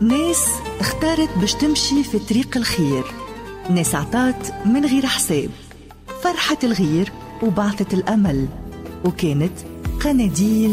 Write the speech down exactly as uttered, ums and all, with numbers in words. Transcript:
ناس اختارت باش تمشي في طريق الخير، ناس عطات من غير حساب، فرحت الغير وبعثت الأمل، وكانت قناديل